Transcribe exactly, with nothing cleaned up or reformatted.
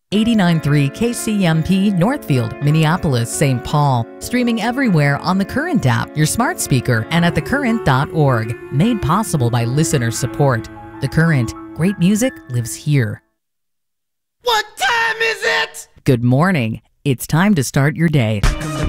eighty-nine point three K C M P Northfield, Minneapolis, Saint Paul. Streaming everywhere on the Current app, your smart speaker, and at the current dot org. Made possible by listener support. The Current. Great music lives here. What time is it? Good morning. It's time to start your day.